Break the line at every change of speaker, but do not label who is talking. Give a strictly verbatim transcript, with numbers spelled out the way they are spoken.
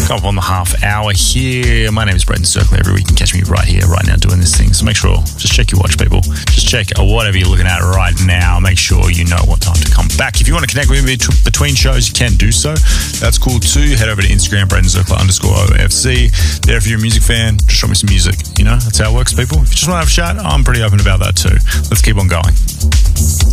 Come up on the half hour here. My name is Brendan Circle. Every week you can catch me right here, right now, doing this thing. So make sure, just check your watch, people. Just check whatever you're looking at right now. Make sure you know what time to come back. If you want to connect with me between shows, you can do so. That's cool too. Head over to Instagram, Brendan Circle underscore O F C. There, if you're a music fan, just show me some music. You know, that's how it works, people. If you just want to have a chat, I'm pretty open about that too. Let's keep on going.